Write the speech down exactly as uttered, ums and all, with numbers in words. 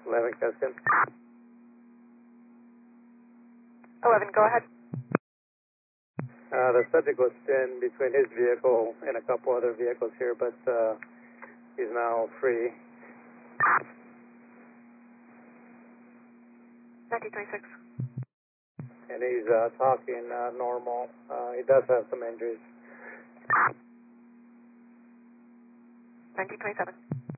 eleven, Custom. eleven, go ahead. Uh, the subject was in between his vehicle and a couple other vehicles here, but uh, he's now free. nineteen twenty-six. And he's uh, talking uh, normal. Uh, he does have some injuries. nineteen twenty-seven.